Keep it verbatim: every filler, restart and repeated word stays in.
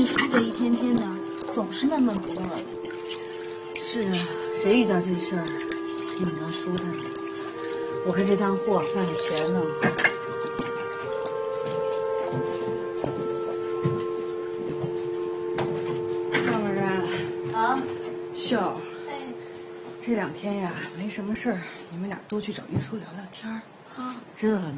叔这一天天的总是闷闷不乐的。 是啊，谁遇到这事儿心里能舒坦呢？我看这趟货办的全呢。要不然啊，秀儿，哎，这两天呀没什么事儿，你们俩多去找玉叔聊聊天儿。啊，知道了。